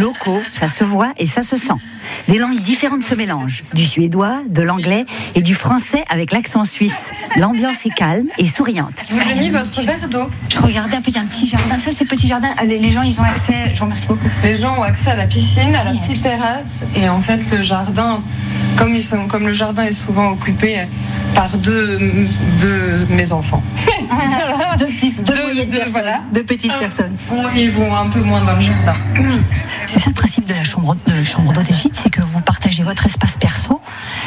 locaux, ça se voit et ça se sent. Des langues différentes se mélangent, du suédois, de l'anglais et du français avec l'accent suisse. L'ambiance est calme et souriante. Je vous ai mis votre verre d'eau. Je regardais un peu, il y a un petit jardin. Ça, c'est le petit jardin. Les gens, ils ont accès. Je vous remercie beaucoup. Les gens ont accès à la piscine, à la petite terrasse. Et en fait, le jardin, comme le jardin est souvent occupé par deux de mes enfants. Deux petites personnes. Ils vont un peu moins dans le jardin. C'est ça le principe de la chambre d'hôte et gîte, c'est que vous partagez votre espace perso.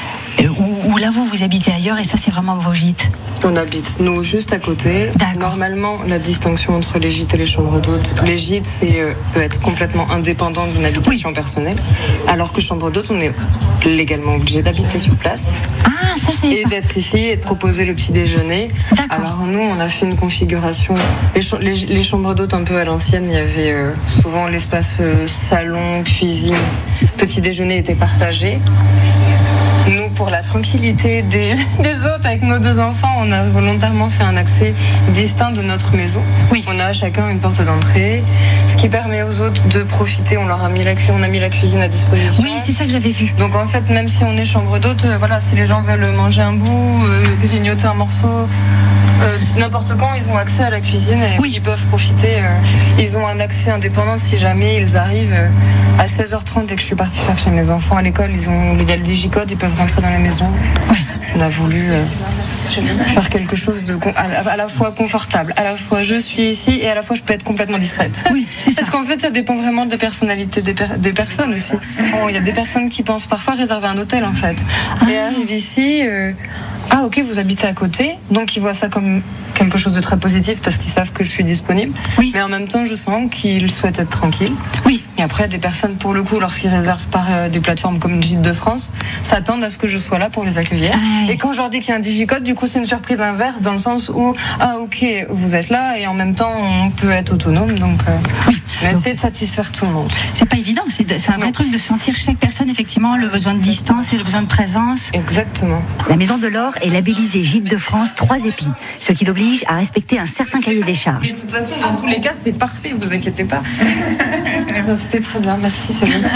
Ou là vous habitez ailleurs et ça c'est vraiment vos gîtes. On habite nous juste à côté. D'accord. Normalement la distinction entre les gîtes et les chambres d'hôtes, les gîtes peut être complètement indépendant d'une habitation personnelle, alors que chambre d'hôte on est légalement obligé d'habiter sur place. Ah ça j'ai et d'être ici et de proposer le petit déjeuner. D'accord. Alors nous on a fait une configuration, les chambres d'hôtes un peu à l'ancienne, il y avait souvent l'espace salon, cuisine, petit déjeuner était partagé. Nous, pour la tranquillité des hôtes avec nos deux enfants, on a volontairement fait un accès distinct de notre maison. Oui. On a chacun une porte d'entrée, ce qui permet aux autres de profiter. On a mis la cuisine à disposition. Oui, c'est ça que j'avais vu. Donc en fait, même si on est chambre d'hôte, si les gens veulent manger un bout, grignoter un morceau, n'importe quand, ils ont accès à la cuisine et ils peuvent profiter. Ils ont un accès indépendant si jamais ils arrivent à 16h30 dès que je suis partie chercher mes enfants à l'école. Il y a le digicode, ils peuvent rentrer dans la maison. On a voulu faire quelque chose à la fois confortable. À la fois je suis ici et à la fois je peux être complètement discrète. Oui, c'est ça. Parce qu'en fait, ça dépend vraiment de la personnalité des personnes aussi. Il y a des personnes qui pensent parfois réserver un hôtel en fait. Et arrivent ici... Ah ok, vous habitez à côté, donc ils voient ça comme quelque chose de très positif parce qu'ils savent que je suis disponible. Oui. Mais en même temps, je sens qu'ils souhaitent être tranquilles. Oui. Et après, des personnes, pour le coup, lorsqu'ils réservent par des plateformes comme Gîtes de France, s'attendent à ce que je sois là pour les accueillir. Ah, oui. Et quand je leur dis qu'il y a un digicode, du coup, c'est une surprise inverse dans le sens où, ah ok, vous êtes là et en même temps, on peut être autonome. Donc, on essaie de satisfaire tout le monde. C'est pas évident, c'est un vrai truc de sentir chaque personne, effectivement, le besoin de distance et le besoin de présence. Exactement. La Maison de l'Or est labellisée Gîte de France 3 épis, ce qui l'oblige à respecter un certain cahier des charges. De toute façon, dans tous les cas, c'est parfait, vous inquiétez pas. C'était très bien, merci, c'est gentil.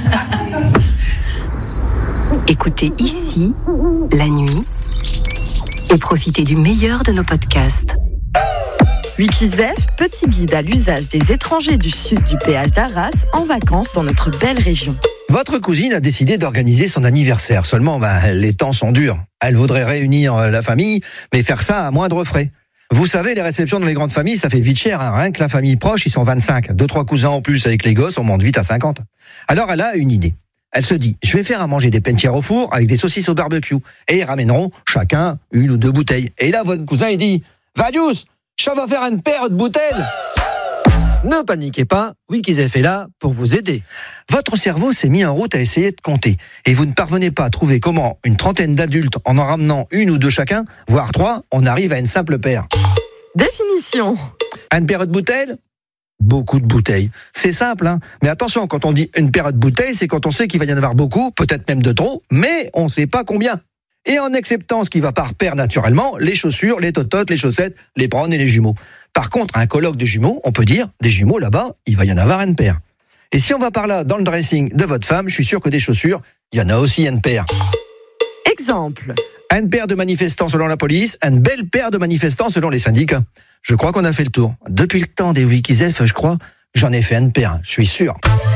Écoutez ici, la nuit, et profitez du meilleur de nos podcasts. Wikizef, petit guide à l'usage des étrangers du sud du péage d'Arras en vacances dans notre belle région. Votre cousine a décidé d'organiser son anniversaire. Seulement, les temps sont durs. Elle voudrait réunir la famille, mais faire ça à moindre frais. Vous savez, les réceptions dans les grandes familles, ça fait vite cher. Rien que la famille proche, ils sont 25. 2-3 cousins en plus avec les gosses, on monte vite à 50. Alors elle a une idée. Elle se dit, je vais faire à manger des pentières au four avec des saucisses au barbecue. Et ils ramèneront chacun 1 ou 2 bouteilles. Et là, votre cousin, il dit, Vadius, ça va faire une paire de bouteilles. Ne paniquez pas, Wikizef est là pour vous aider. Votre cerveau s'est mis en route à essayer de compter. Et vous ne parvenez pas à trouver comment une trentaine d'adultes, en ramenant 1 ou 2 chacun, voire 3, on arrive à une simple paire. Définition. Une paire de bouteilles ? Beaucoup de bouteilles. C'est simple, hein. Mais attention, quand on dit une paire de bouteilles, c'est quand on sait qu'il va y en avoir beaucoup, peut-être même de trop, mais on ne sait pas combien. Et en acceptant ce qui va par paire naturellement, les chaussures, les tototes, les chaussettes, les browns et les jumeaux. Par contre, un colloque de jumeaux, on peut dire, des jumeaux là-bas, il va y en avoir une paire. Et si on va par là dans le dressing de votre femme, je suis sûr que des chaussures, il y en a aussi une paire. Exemple. Une paire de manifestants selon la police, une belle paire de manifestants selon les syndicats. Je crois qu'on a fait le tour. Depuis le temps des Wikizef, je crois, j'en ai fait une paire, je suis sûr.